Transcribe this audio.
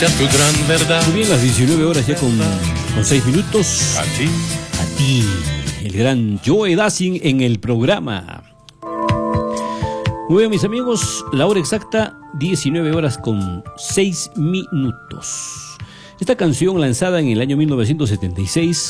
sea tu gran verdad. Muy bien, las 19 horas ya con 6 minutos. A ti, el gran Joe Dassin en el programa. Muy bien, mis amigos, la hora exacta, 19 horas con 6 minutos. Esta canción, lanzada en el año 1976,